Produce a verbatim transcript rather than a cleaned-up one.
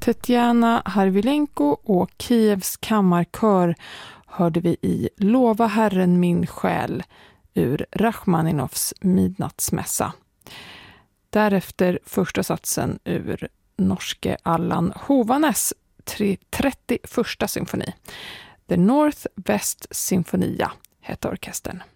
Tetjana Harvilenko och Kievs kammarkör hörde vi i Lova Herren min själ ur Rachmaninovs midnattsmässa. Därefter första satsen ur norske Allan Hovanes trettioförsta symfoni. The North West Sinfonia heter orkestern.